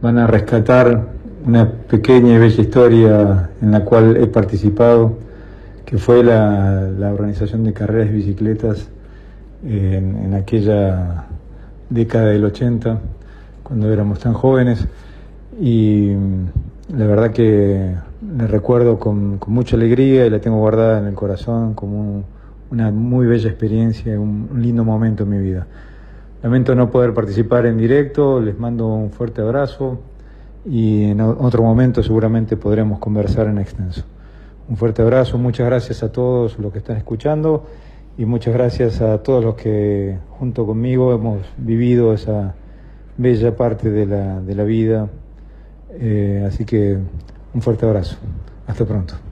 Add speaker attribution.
Speaker 1: van a rescatar una pequeña y bella historia en la cual he participado, que fue la organización de carreras de bicicletas en aquella década del 80, cuando éramos tan jóvenes, y la verdad que la recuerdo con mucha alegría y la tengo guardada en el corazón como una muy bella experiencia, un lindo momento en mi vida. Lamento no poder participar en directo, les mando un fuerte abrazo y en otro momento seguramente podremos conversar en extenso. Un fuerte abrazo, muchas gracias a todos los que están escuchando y muchas gracias a todos los que junto conmigo hemos vivido esa bella parte de la vida. Así que un fuerte abrazo. Hasta pronto.